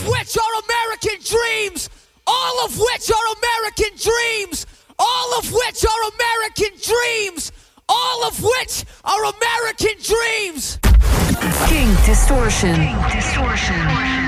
which are American dreams. All of which are American dreams. All of which are American dreams. All of which are American dreams. King Distortion. King Distortion.